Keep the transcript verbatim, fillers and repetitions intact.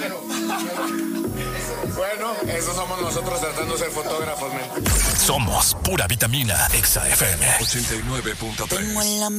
Bueno, eso somos nosotros tratando de ser fotógrafos, men. Somos pura vitamina, Exa F M. ochenta y nueve punto tres.